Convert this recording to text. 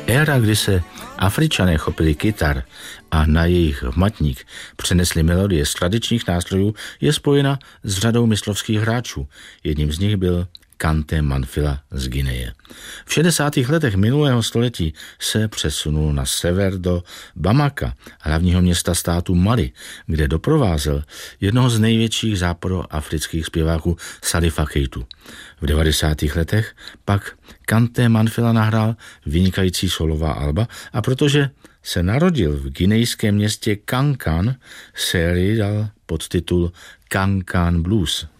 Éra, kdy se Afričané chopili kytar a na jejich hmatník přenesli melodie z tradičních nástrojů, je spojena s řadou mistrovských hráčů. Jedním z nich byl Kanté Manfila z Guineje. V 60. letech minulého století se přesunul na sever do Bamaka, hlavního města státu Mali, kde doprovázel jednoho z největších západoafrických zpěváků Salifa Keitu. V 90. letech pak Kanté Manfila nahrál vynikající solová alba a protože se narodil v guinejském městě Kankan, sérii dal podtitul Kankan Blues.